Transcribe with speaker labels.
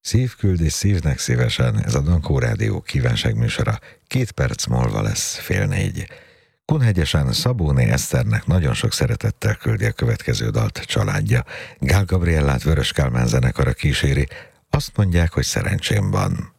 Speaker 1: Szív küldi szívnek szívesen, ez a Dankó Rádió kívánságműsora. 2 perc múlva lesz 3:30. Kunhegyesen Szabóné Eszternek nagyon sok szeretettel küldi a következő dalt családja. Gál Gabriellát Vörös Kálmán zenekara kíséri, azt mondják, hogy szerencsém van.